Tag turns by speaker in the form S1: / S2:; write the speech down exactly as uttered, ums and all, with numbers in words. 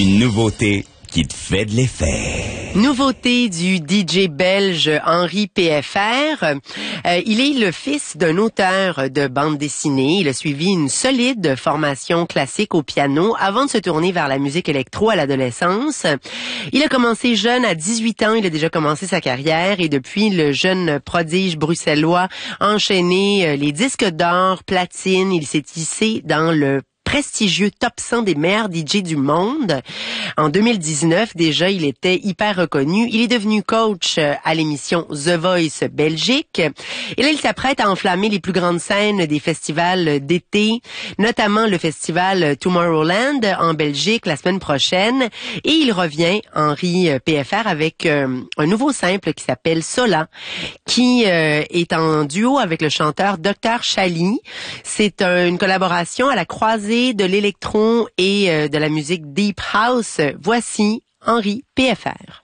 S1: Une nouveauté qui te fait de l'effet.
S2: Nouveauté du D J belge Henri P F R. Euh, il est le fils d'un auteur de bande dessinée. Il a suivi une solide formation classique au piano avant de se tourner vers la musique électro à l'adolescence. Il a commencé jeune, à dix-huit ans, il a déjà commencé sa carrière et depuis, le jeune prodige bruxellois a enchaîné les disques d'or, platine. Il s'est hissé dans le prestigieux top cent des meilleurs D J du monde. En deux mille dix-neuf, déjà, il était hyper reconnu. Il est devenu coach à l'émission The Voice Belgique. Et là, il s'apprête à enflammer les plus grandes scènes des festivals d'été, notamment le festival Tomorrowland en Belgique la semaine prochaine. Et il revient, Henri P F R, avec euh, un nouveau simple qui s'appelle Sola, qui euh, est en duo avec le chanteur docteur Chali. C'est un, une collaboration à la croisée de l'électron et euh, de la musique Deep House. Voici Henri P F R.